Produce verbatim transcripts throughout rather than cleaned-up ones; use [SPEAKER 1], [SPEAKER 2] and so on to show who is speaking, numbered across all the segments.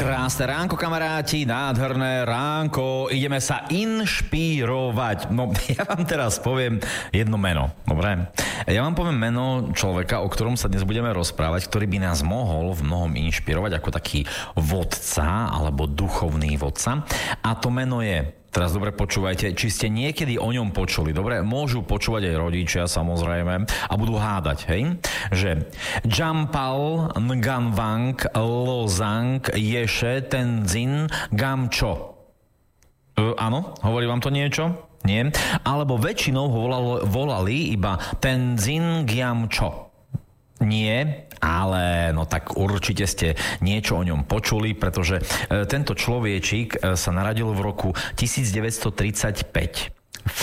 [SPEAKER 1] Krásne ránko, kamaráti, nádherné ránko, ideme sa inšpirovať. No, ja vám teraz poviem jedno meno, dobre? Ja vám poviem meno človeka, o ktorom sa dnes budeme rozprávať, ktorý by nás mohol v mnohom inšpirovať ako taký vodca, alebo duchovný vodca. A to meno je... Teraz dobre počúvajte, či ste niekedy o ňom počuli, dobre? Môžu počúvať aj rodičia, samozrejme, a budú hádať, hej? Že Jampal Nganvang Lozang Yeše Tenzin Gamcho. E, áno? Hovorí vám to niečo? Nie? Alebo väčšinou ho volali, volali iba Tenzin Gyamcho. Nie, ale no tak určite ste niečo o ňom počuli, pretože e, tento človečík e, sa narodil v roku devätnásťtridsaťpäť v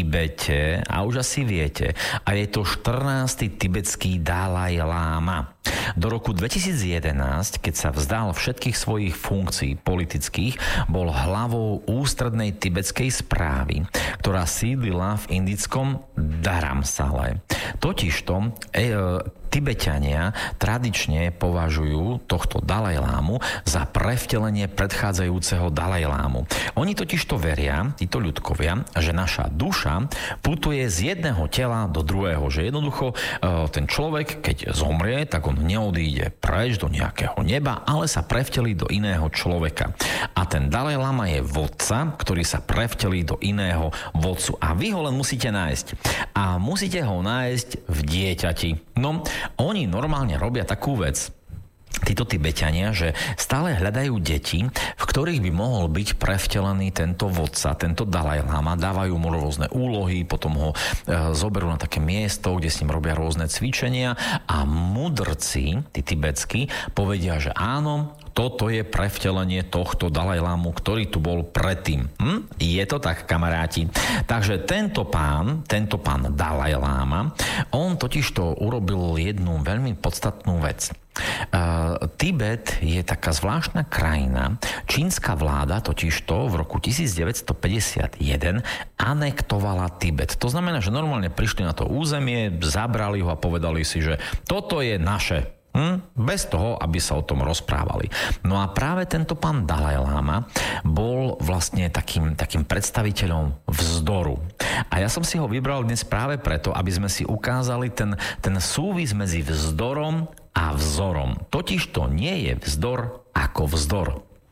[SPEAKER 1] Tibete a už asi viete, a je to štrnásty tibetský Dalaj Láma. Do roku dvetisícjedenásť, keď sa vzdal všetkých svojich funkcií politických, bol hlavou ústrednej tibetskej správy, ktorá sídlila v indickom Dharamsale. Totižto e, Tibetania tradične považujú tohto Dalajlámu za prevtelenie predchádzajúceho Dalajlámu. Oni totižto veria, títo ľudkovia, že naša duša putuje z jedného tela do druhého, že jednoducho ten človek, keď zomrie, tak on neodíde preč do nejakého neba, ale sa prevtelí do iného človeka. A ten Dalajlama je vodca, ktorý sa prevtelí do iného vodcu. A vy ho len musíte nájsť. A musíte ho nájsť v dieťati. No, oni normálne robia takú vec, títo Tibetania, že stále hľadajú deti, v ktorých by mohol byť prevtelený tento vodca, tento Dalajlama, dávajú mu rôzne úlohy, potom ho e, zoberú na také miesto, kde s ním robia rôzne cvičenia a mudrci, tí tibetskí, povedia, že áno, toto je prevtelenie tohto Dalajlámu, ktorý tu bol predtým. Hm? Je to tak, kamaráti. Takže tento pán, tento pán Dalajláma, on totižto urobil jednu veľmi podstatnú vec. Uh, Tibet je taká zvláštna krajina. Čínska vláda totižto v roku devätnásťstopäťdesiatjeden anektovala Tibet. To znamená, že normálne prišli na to územie, zabrali ho a povedali si, že toto je naše. Hm? Bez toho, aby sa o tom rozprávali. No a práve tento pán Dalajláma bol vlastne takým, takým predstaviteľom vzdoru. A ja som si ho vybral dnes práve preto, aby sme si ukázali ten, ten súvis medzi vzdorom a vzorom. Totiž to nie je vzdor ako vzdor.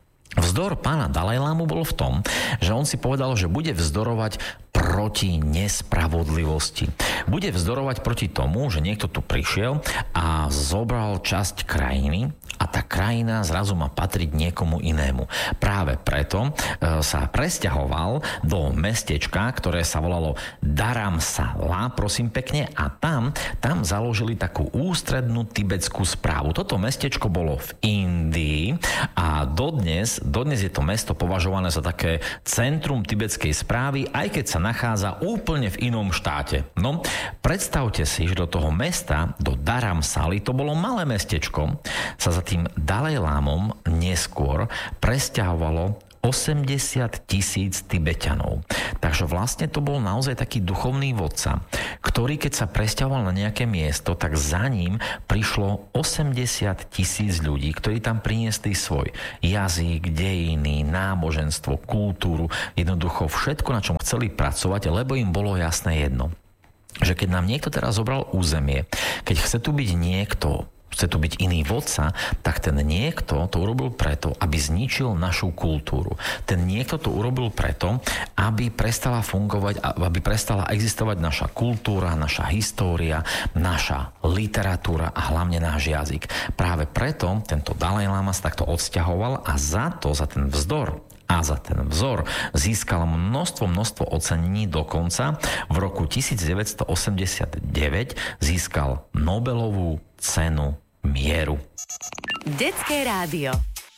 [SPEAKER 1] Vzdor pána Dalajlámu bol v tom, že on si povedal, že bude vzdorovať proti nespravodlivosti. Bude vzdorovať proti tomu, že niekto tu prišiel a zobral časť krajiny a tá krajina zrazu má patriť niekomu inému. Práve preto e, sa presťahoval do mestečka, ktoré sa volalo Dharamsala, prosím pekne, a tam, tam založili takú ústrednú tibetskú správu. Toto mestečko bolo v Indii a dodnes, dodnes je to mesto považované za také centrum tibetskej správy, aj keď sa nachádza úplne v inom štáte. No, predstavte si, že do toho mesta, do Dharamsaly, to bolo malé mestečko, sa za tým Dalajlámom neskôr presťahovalo osemdesiat tisíc Tibeťanov. Takže vlastne to bol naozaj taký duchovný vodca, ktorý keď sa presťahoval na nejaké miesto, tak za ním prišlo osemdesiat tisíc ľudí, ktorí tam priniesli svoj jazyk, dejiny, náboženstvo, kultúru, jednoducho všetko, na čom chceli pracovať, lebo im bolo jasné jedno, že keď nám niekto teraz zobral územie, keď chce tu byť niekto, chce tu byť iný vodca, tak ten niekto to urobil preto, aby zničil našu kultúru. Ten niekto to urobil preto, aby prestala fungovať, aby prestala existovať naša kultúra, naša história, naša literatúra a hlavne náš jazyk. Práve preto tento Dalajláma sa takto odsťahoval a za to, za ten vzdor a za ten vzor získal množstvo, množstvo ocenení, dokonca v roku devätnásťstoosemdesiatdeväť získal Nobelovú cenu mieru.
[SPEAKER 2] Detské rádio.